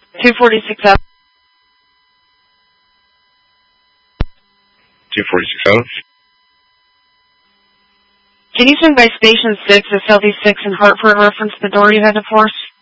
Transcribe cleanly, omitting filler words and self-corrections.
246 out. 246 out. Can you send by Station 6 to Southeast 6 in Hartford reference the door you had to force?